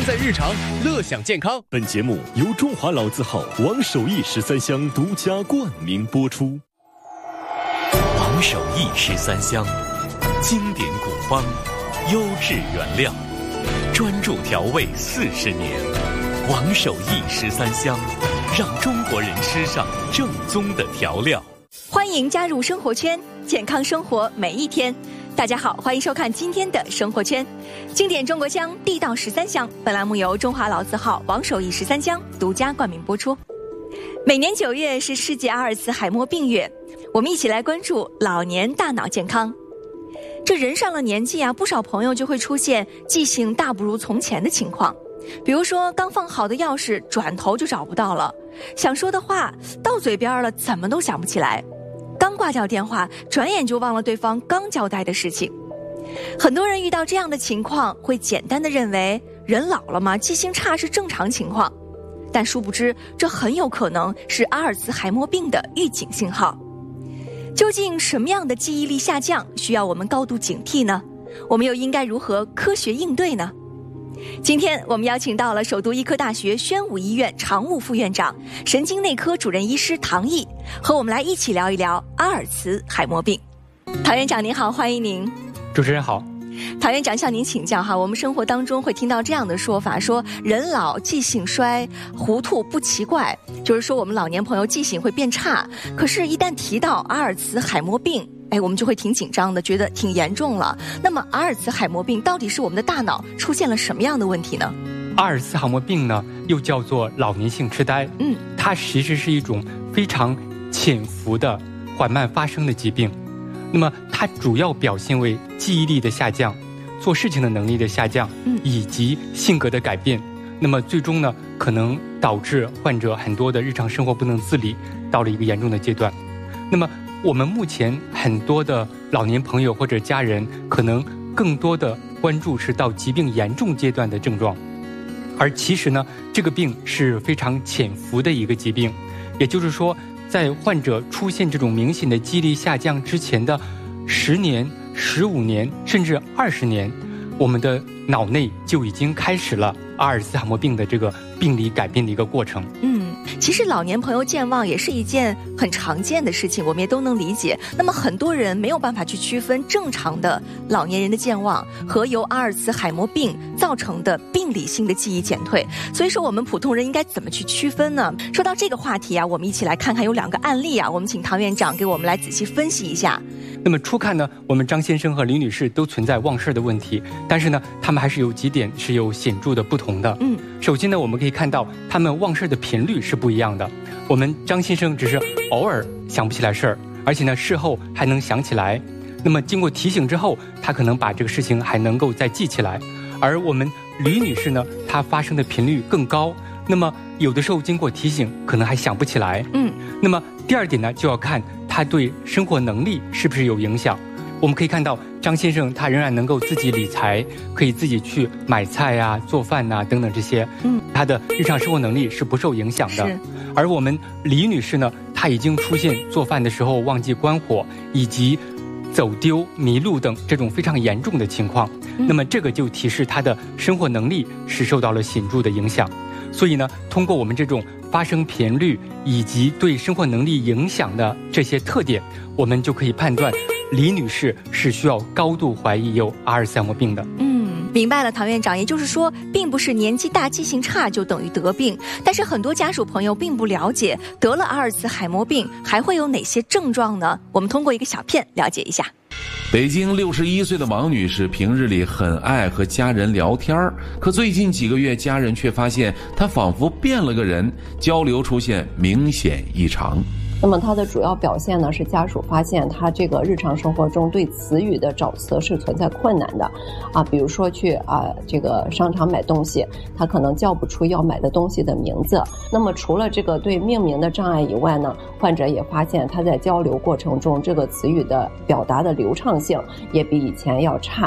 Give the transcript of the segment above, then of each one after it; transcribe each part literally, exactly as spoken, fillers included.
在日常，乐享健康。 本节目由中华老字号王守义十三香独家冠名播出。 王守义十三香，经典古方，优质原料，专注调味四十年。王守义十三香，让中国人吃上正宗的调料。 欢迎加入生活圈，健康生活每一天。大家好，欢迎收看今天的生活圈。经典中国香，地道十三香。本栏目由中华老字号王守义十三香独家冠名播出。每年九月是世界阿尔茨海默病月，我们一起来关注老年大脑健康。这人上了年纪啊，不少朋友就会出现记性大不如从前的情况。比如说，刚放好的钥匙转头就找不到了，想说的话到嘴边了，怎么都想不起来。刚挂掉电话，转眼就忘了对方刚交代的事情。很多人遇到这样的情况，会简单的认为人老了嘛，记性差是正常情况，但殊不知这很有可能是阿尔茨海默病的预警信号。究竟什么样的记忆力下降需要我们高度警惕呢？我们又应该如何科学应对呢？今天我们邀请到了首都医科大学宣武医院常务副院长、神经内科主任医师唐毅，和我们来一起聊一聊阿尔茨海默病。唐院长您好，欢迎您。 主持人好。 唐院长向您请教哈，我们生活当中会听到这样的说法，说人老记性衰，糊涂不奇怪，就是说我们老年朋友记性会变差。可是，一旦提到阿尔茨海默病，哎，我们就会挺紧张的，觉得挺严重了。那么，阿尔茨海默病到底是我们的大脑出现了什么样的问题呢？ 阿尔茨海默病呢，又叫做老年性痴呆， 嗯， 它其实是一种非常潜伏的、缓慢发生的疾病。那么，它主要表现为记忆力的下降、做事情的能力的下降， 嗯， 以及性格的改变。那么，最终呢，可能导致患者很多的日常生活不能自理，到了一个严重的阶段。那么，我们目前很多的老年朋友或者家人，可能更多的关注是到疾病严重阶段的症状，而其实呢，这个病是非常潜伏的一个疾病，也就是说，在患者出现这种明显的记忆力下降之前的十年、十五年甚至二十年，我们的脑内就已经开始了阿尔茨海默病的这个病理改变的一个过程。 嗯，其实老年朋友健忘也是一件很常见的事情，我们也都能理解。那么很多人没有办法去区分正常的老年人的健忘和由阿尔茨海默病造成的病理性的记忆减退。所以说我们普通人应该怎么去区分呢？说到这个话题啊，我们一起来看看有两个案例啊，我们请唐院长给我们来仔细分析一下。 那么初看呢，我们张先生和李女士都存在忘事的问题，但是呢，他们还是有几点是有显著的不同的。 嗯， 首先呢，我们可以看到他们忘事的频率是不一样的。我们张先生只是偶尔想不起来事儿，而且呢，事后还能想起来。那么经过提醒之后，他可能把这个事情还能够再记起来。而我们吕女士呢，她发生的频率更高，那么有的时候经过提醒，可能还想不起来。 嗯， 那么第二点呢，就要看他对生活能力是不是有影响。我们可以看到张先生他仍然能够自己理财，可以自己去买菜啊、做饭呐、啊、等等这些， 嗯， 他的日常生活能力是不受影响的。而我们李女士呢，她已经出现做饭的时候忘记关火，以及走丢、迷路等这种非常严重的情况， 嗯、 那么这个就提示她的生活能力是受到了显著的影响。所以呢，通过我们这种发生频率以及对生活能力影响的这些特点，我们就可以判断李女士是需要高度怀疑有阿尔茨海默病的。 嗯，明白了，唐院长。也就是说，并不是年纪大记性差就等于得病，但是很多家属朋友并不了解得了阿尔茨海默病还会有哪些症状呢？我们通过一个小片了解一下。 北京六十一岁的王女士平日里很爱和家人聊天，可最近几个月家人却发现她仿佛变了个人，交流出现明显异常。 那么它的主要表现呢，是家属发现他这个日常生活中对词语的找词是存在困难的，啊，比如说去啊这个商场买东西，他可能叫不出要买的东西的名字。那么除了这个对命名的障碍以外呢，患者也发现他在交流过程中这个词语的表达的流畅性也比以前要差。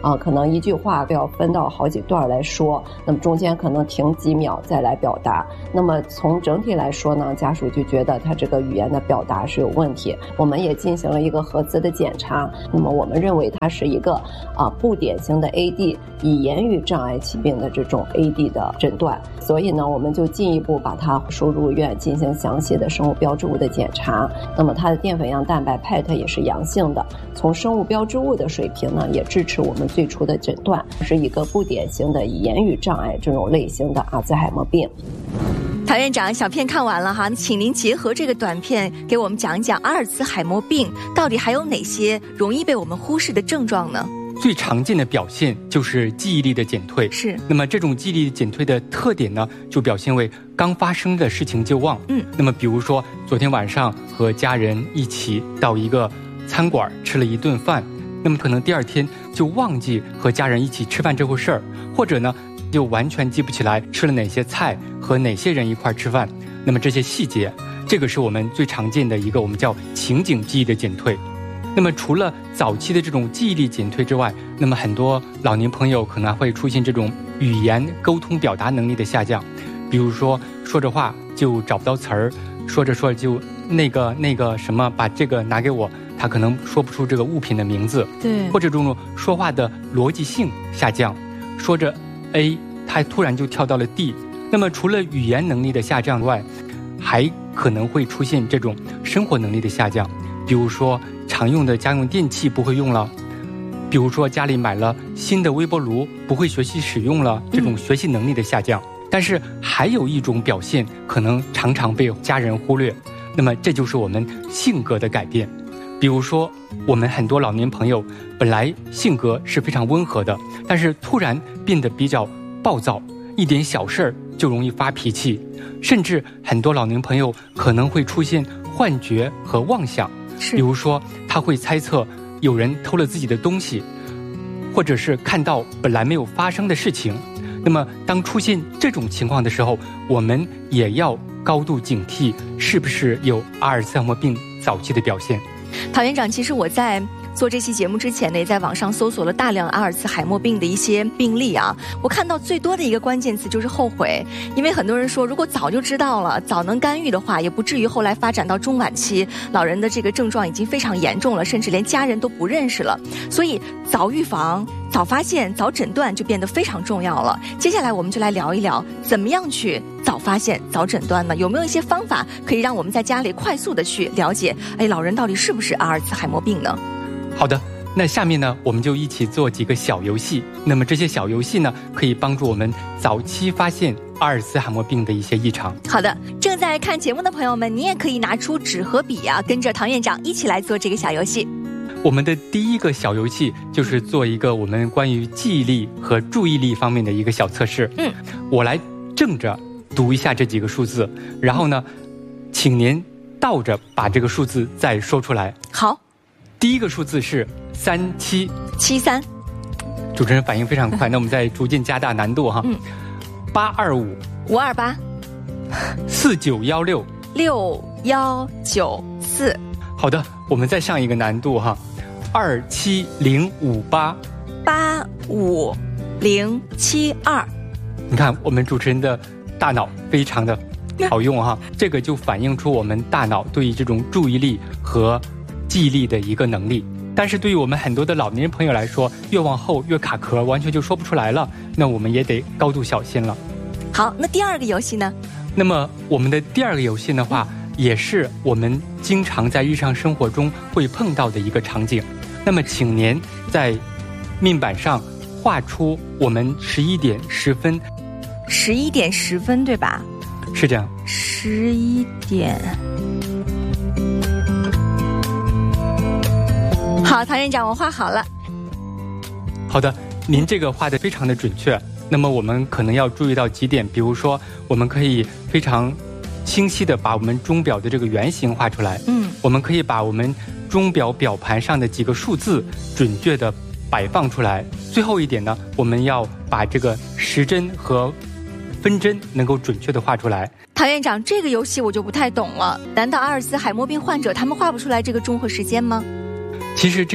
啊，可能一句话都要分到好几段来说，那么中间可能停几秒再来表达。那么从整体来说呢，家属就觉得他这个语言的表达是有问题。我们也进行了一个核磁的检查，那么我们认为它是一个啊不典型的 A D 以言语障碍疾病的这种 A D 的诊断，所以呢，我们就进一步把它输入院进行详细的生物标志物的检查。那么它的淀粉样蛋白 P E T 也是阳性的，从生物标志物的水平呢，也支持我们最初的诊断是一个不典型的以言语障碍这种类型的阿兹海默病。 陶院长，小片看完了哈，请您结合这个短片给我们讲一讲阿尔茨海默病到底还有哪些容易被我们忽视的症状呢？ 最常见的表现就是记忆力的减退。 是， 那么这种记忆力减退的特点呢，就表现为刚发生的事情就忘。 嗯， 那么比如说昨天晚上和家人一起到一个餐馆吃了一顿饭，那么可能第二天就忘记和家人一起吃饭这回事儿，或者呢就完全记不起来吃了哪些菜和哪些人一块吃饭。那么这些细节，这个是我们最常见的一个我们叫情景记忆的减退。那么除了早期的这种记忆力减退之外，那么很多老年朋友可能会出现这种语言沟通表达能力的下降，比如说说着话就找不到词儿，说着说着就那个那个什么把这个拿给我，他可能说不出这个物品的名字。 对， 或者这种说话的逻辑性下降，说着 A 他突然就跳到了 D。 那么除了语言能力的下降外，还可能会出现这种生活能力的下降，比如说常用的家用电器不会用了，比如说家里买了新的微波炉不会学习使用了，这种学习能力的下降。嗯、但是还有一种表现可能常常被家人忽略，那么这就是我们性格的改变。比如说我们很多老年朋友本来性格是非常温和的，但是突然变得比较暴躁，一点小事儿就容易发脾气，甚至很多老年朋友可能会出现幻觉和妄想。比如说他会猜测有人偷了自己的东西，或者是看到本来没有发生的事情。那么当出现这种情况的时候，我们也要高度警惕是不是有阿尔茨海默病早期的表现。 陶院长，其实我在做这期节目之前呢，也在网上搜索了大量阿尔茨海默病的一些病例啊。我看到最多的一个关键词就是后悔，因为很多人说，如果早就知道了，早能干预的话，也不至于后来发展到中晚期，老人的这个症状已经非常严重了，甚至连家人都不认识了。所以早预防、早发现、早诊断就变得非常重要了。接下来我们就来聊一聊，怎么样去早发现、早诊断呢？有没有一些方法可以让我们在家里快速的去了解，哎，老人到底是不是阿尔茨海默病呢？ 好的，那下面呢，我们就一起做几个小游戏。那么这些小游戏呢，可以帮助我们早期发现阿尔茨海默病的一些异常。 好的，正在看节目的朋友们，你也可以拿出纸和笔啊，跟着唐院长一起来做这个小游戏。 我们的第一个小游戏就是做一个我们关于记忆力和注意力方面的一个小测试。 嗯， 我来正着读一下这几个数字，然后呢，请您倒着把这个数字再说出来。 好。 第一个数字是三七七三， 主持人反应非常快，那我们再逐渐加大难度哈。 嗯， 八二五五二八四九幺六六幺九四。 好的，我们再上一个难度哈，二七零五八八五零七二。 你看，我们主持人的大脑非常的好用哈，这个就反映出我们大脑对于这种注意力和记忆力的一个能力。但是对于我们很多的老年人朋友来说，越往后越卡壳，完全就说不出来了，那我们也得高度小心了。 好，那第二个游戏呢？ 那么我们的第二个游戏的话，也是我们经常在日常生活中会碰到的一个场景。那么请您在面板上画出我们十一点十分。 十一点十分对吧？ 是这样。 十一点。好，唐院长，我画好了。 好的，您这个画得非常的准确。那么我们可能要注意到几点，比如说，我们可以非常清晰的把我们钟表的这个圆形画出来。 嗯， 我们可以把我们钟表表盘上的几个数字准确的摆放出来。最后一点呢，我们要把这个时针和分针能够准确的画出来。 唐院长，这个游戏我就不太懂了，难道阿尔茨海默病患者他们画不出来这个钟和时间吗？ 其实这个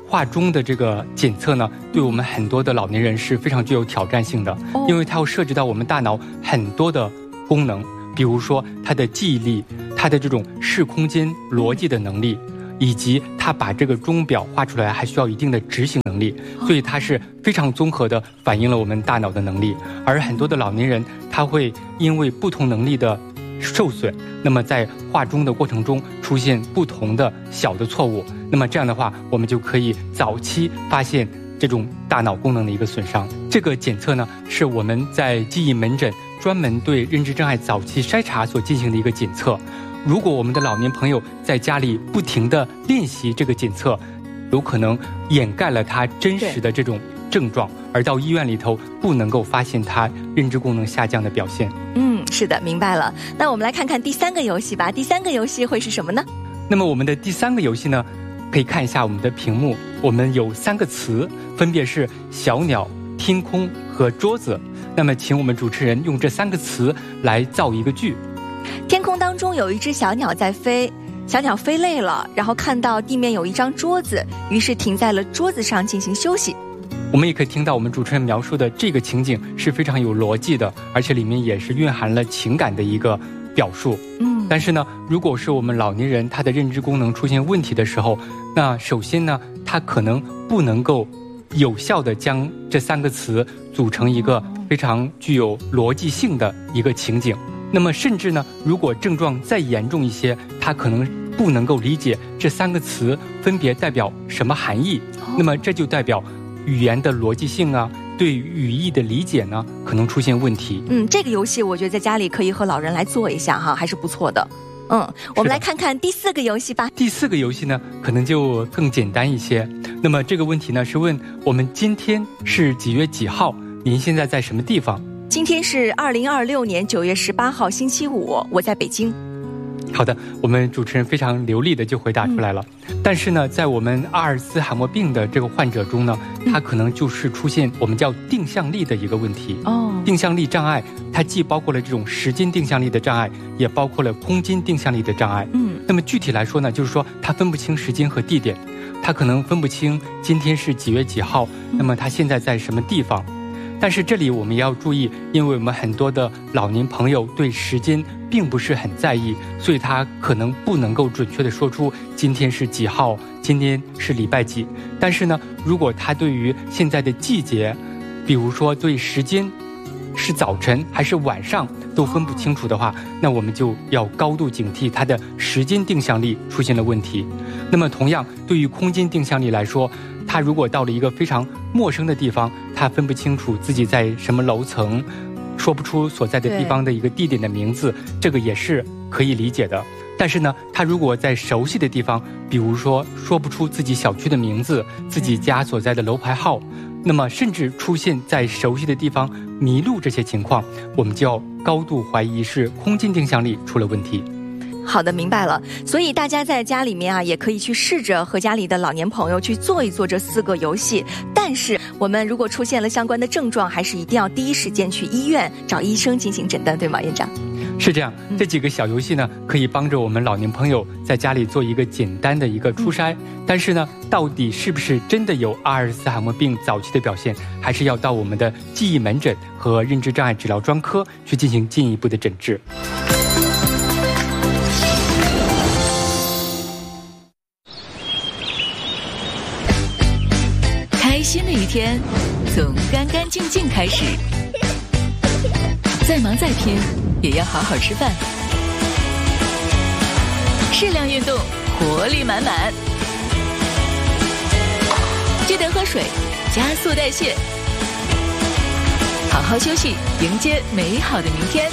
化钟的这个检测呢，对我们很多的老年人是非常具有挑战性的， 哦、 因为它要涉及到我们大脑很多的功能，比如说它的记忆力，它的这种视空间逻辑的能力，以及它把这个钟表画出来还需要一定的执行能力，所以它是非常综合的反映了我们大脑的能力。而很多的老年人他会因为不同能力的受损，那么在画钟的过程中出现不同的小的错误，那么这样的话我们就可以早期发现这种大脑功能的一个损伤。这个检测呢是我们在记忆门诊专门对认知障碍早期筛查所进行的一个检测。如果我们的老年朋友在家里不停地练习这个检测，有可能掩盖了他真实的这种症状，而到医院里头不能够发现他认知功能下降的表现。 嗯，是的，明白了。那我们来看看第三个游戏吧。第三个游戏会是什么呢？ 那么我们的第三个游戏呢，可以看一下我们的屏幕，我们有三个词，分别是小鸟、天空和桌子。那么请我们主持人用这三个词来造一个句。 天空当中有一只小鸟在飞，小鸟飞累了，然后看到地面有一张桌子，于是停在了桌子上进行休息。 我们也可以听到我们主持人描述的这个情景是非常有逻辑的，而且里面也是蕴含了情感的一个表述。 嗯， 但是呢，如果是我们老年人他的认知功能出现问题的时候，那首先呢，他可能不能够有效地将这三个词组成一个非常具有逻辑性的一个情景。那么甚至呢，如果症状再严重一些，他可能不能够理解这三个词分别代表什么含义，那么这就代表语言的逻辑性啊，对语义的理解呢可能出现问题。 嗯，这个游戏我觉得在家里可以和老人来做一下哈，还是不错的。嗯，我们来看看第四个游戏吧。 第四个游戏呢可能就更简单一些。那么这个问题呢是问我们今天是几月几号，您现在在什么地方？ 今天是二零二六年九月十八号星期五，我在北京。 好的，我们主持人非常流利的就回答出来了。嗯、但是呢，在我们阿尔茨海默病的这个患者中呢，他可能就是出现我们叫定向力的一个问题。 哦， 定向力障碍，它既包括了这种时间定向力的障碍，也包括了空间定向力的障碍。 嗯， 那么具体来说呢，就是说他分不清时间和地点，他可能分不清今天是几月几号，那么他现在在什么地方。但是这里我们也要注意，因为我们很多的老年朋友对时间并不是很在意，所以他可能不能够准确的说出今天是几号，今天是礼拜几。但是呢，如果他对于现在的季节，比如说对时间是早晨还是晚上都分不清楚的话，那我们就要高度警惕他的时间定向力出现了问题。那么同样对于空间定向力来说，他如果到了一个非常陌生的地方，他分不清楚自己在什么楼层，说不出所在的地方的一个地点的名字，这个也是可以理解的。但是呢，他如果在熟悉的地方，比如说说不出自己小区的名字，自己家所在的楼牌号，那么甚至出现在熟悉的地方迷路这些情况，我们就要高度怀疑是空间定向力出了问题。 好的，明白了。所以大家在家里面啊，也可以去试着和家里的老年朋友去做一做这四个游戏。但是我们如果出现了相关的症状，还是一定要第一时间去医院找医生进行诊断，对吗，院长？ 是这样，这几个小游戏呢，可以帮着我们老年朋友在家里做一个简单的一个初筛。嗯、但是呢，到底是不是真的有阿尔茨海默病早期的表现，还是要到我们的记忆门诊和认知障碍治疗专科去进行进一步的诊治。 开心的一天从干干净净开始，再忙再拼也要好好吃饭，适量运动，活力满满，记得喝水，加速代谢，好好休息，迎接美好的明天。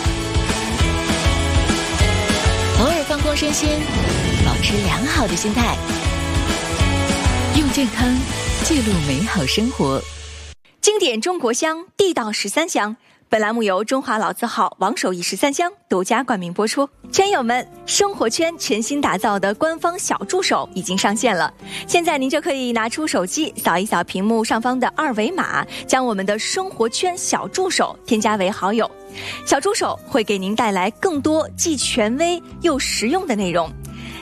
偶尔放空身心，保持良好的心态，用健康记录美好生活。 经典中国香，地道十三香。本栏目由中华老字号王守义十三香独家冠名播出。圈友们，生活圈全新打造的官方小助手已经上线了，现在您就可以拿出手机扫一扫屏幕上方的二维码，将我们的生活圈小助手添加为好友。小助手会给您带来更多既权威又实用的内容。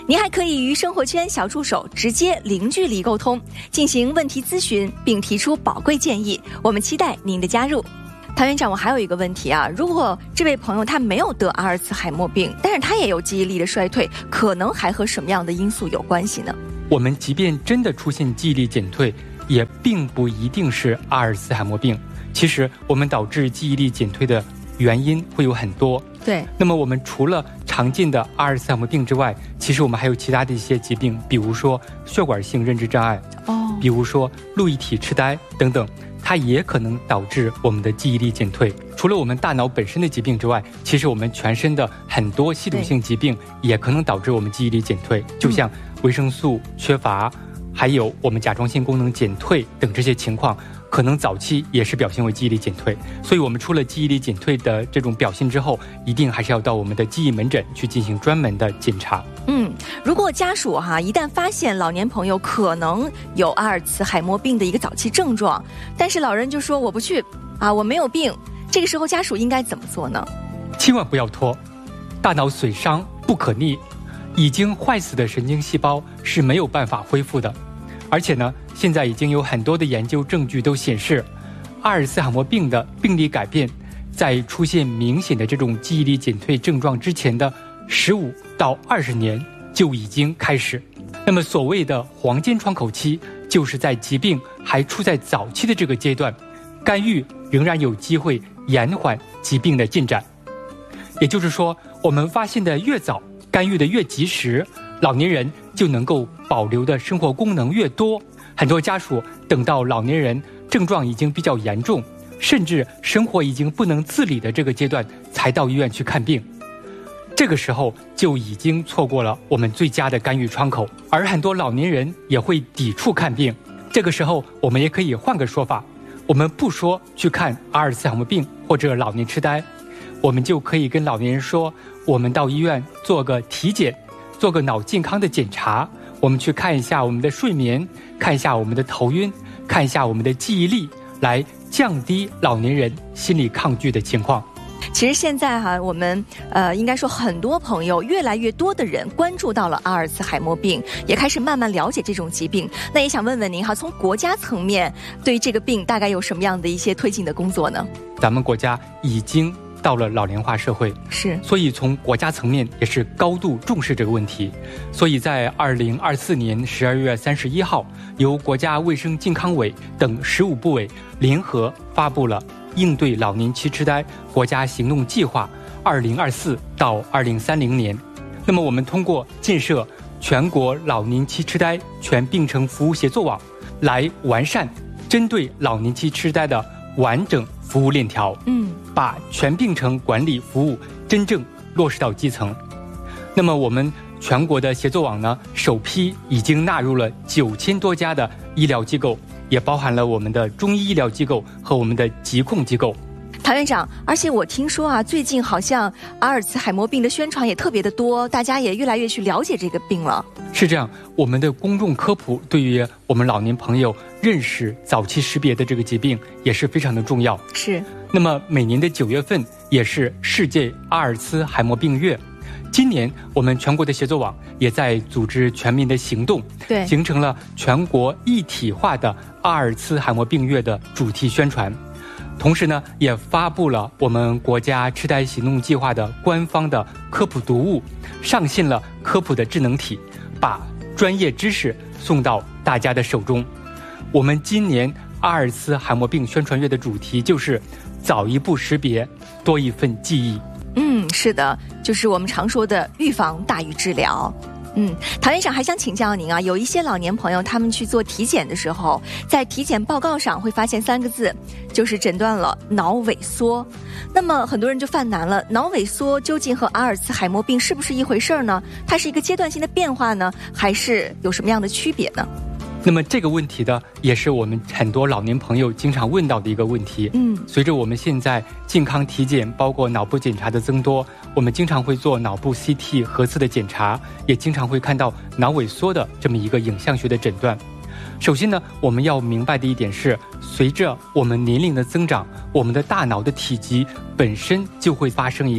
您还可以与生活圈小助手直接零距离沟通，进行问题咨询，并提出宝贵建议。我们期待您的加入。唐院长，我还有一个问题啊，如果这位朋友他没有得阿尔茨海默病，但是他也有记忆力的衰退，可能还和什么样的因素有关系呢？ 我们即便真的出现记忆力减退，也并不一定是阿尔茨海默病。其实我们导致记忆力减退的原因会有很多。 对， 那么我们除了常见的阿尔茨海默病之外，其实我们还有其他的一些疾病，比如说血管性认知障碍， 哦， 比如说路易体痴呆等等，它也可能导致我们的记忆力减退。除了我们大脑本身的疾病之外，其实我们全身的很多系统性疾病也可能导致我们记忆力减退，就像维生素缺乏，还有我们甲状腺功能减退等这些情况，可能早期也是表现为记忆力减退。所以我们出了记忆力减退的这种表现之后，一定还是要到我们的记忆门诊去进行专门的检查。 嗯，如果家属哈、啊、一旦发现老年朋友可能有阿尔茨海默病的一个早期症状，但是老人就说我不去啊，我没有病，这个时候家属应该怎么做呢？ 千万不要拖，大脑损伤不可逆，已经坏死的神经细胞是没有办法恢复的。而且呢，现在已经有很多的研究证据都显示，阿尔茨海默病的病理改变在出现明显的这种记忆力减退症状之前的十五到二十年就已经开始。那么所谓的黄金窗口期，就是在疾病还处在早期的这个阶段，干预仍然有机会延缓疾病的进展。也就是说，我们发现的越早，干预的越及时，老年人就能够保留的生活功能越多。很多家属等到老年人症状已经比较严重，甚至生活已经不能自理的这个阶段，才到医院去看病。这个时候就已经错过了我们最佳的干预窗口，而很多老年人也会抵触看病。这个时候我们也可以换个说法，我们不说去看阿尔茨海默病或者老年痴呆，我们就可以跟老年人说，我们到医院做个体检，做个脑健康的检查，我们去看一下我们的睡眠，看一下我们的头晕，看一下我们的记忆力，来降低老年人心理抗拒的情况。 其实现在哈、啊，我们呃应该说很多朋友，越来越多的人关注到了阿尔茨海默病，也开始慢慢了解这种疾病。那也想问问您哈，从国家层面对这个病大概有什么样的一些推进的工作呢？ 咱们国家已经到了老龄化社会， 是， 所以从国家层面也是高度重视这个问题。所以在二零二四年十二月三十一号，由国家卫生健康委等十五部委联合发布了应对老年期痴呆国家行动计划二零二四到二零三零年。那么我们通过建设全国老年期痴呆全病程服务协作网，来完善针对老年期痴呆的完整服务链条， 嗯， 把全病程管理服务真正落实到基层。那么我们全国的协作网呢，首批已经纳入了九千多家的医疗机构，也包含了我们的中医医疗机构和我们的疾控机构。 唐院长，而且我听说啊，最近好像阿尔茨海默病的宣传也特别的多，大家也越来越去了解这个病了。 是这样，我们的公众科普对于我们老年朋友认识早期识别的这个疾病也是非常的重要。 是。 那么每年的九月份也是世界阿尔茨海默病月，今年我们全国的协作网也在组织全民的行动， 对， 形成了全国一体化的阿尔茨海默病月的主题宣传。同时呢，也发布了我们国家痴呆行动计划的官方的科普读物，上线了科普的智能体，把专业知识送到大家的手中。我们今年阿尔茨海默病宣传月的主题就是早一步识别，多一份记忆。 嗯，是的，就是我们常说的预防大于治疗。嗯，唐院长还想请教您啊，有一些老年朋友他们去做体检的时候，在体检报告上会发现三个字，就是诊断了脑萎缩。那么很多人就犯难了，脑萎缩究竟和阿尔茨海默病是不是一回事儿呢？它是一个阶段性的变化呢，还是有什么样的区别呢？ 那么这个问题呢，也是我们很多老年朋友经常问到的一个问题。 嗯， 随着我们现在健康体检包括脑部检查的增多，我们经常会做脑部 C T 核磁的检查，也经常会看到脑萎缩的这么一个影像学的诊断。首先呢，我们要明白的一点是，随着我们年龄的增长，我们的大脑的体积本身就会发生一个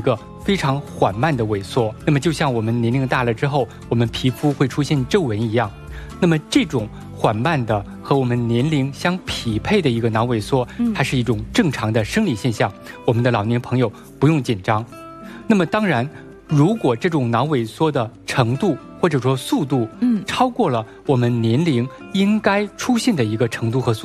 非常缓慢的萎缩。那么就像我们年龄大了之后，我们皮肤会出现皱纹一样，那么这种缓慢的和我们年龄相匹配的一个脑萎缩，它是一种正常的生理现象，我们的老年朋友不用紧张。那么当然，如果这种脑萎缩的程度或者说速度，嗯，超过了我们年龄应该出现的一个程度和速度，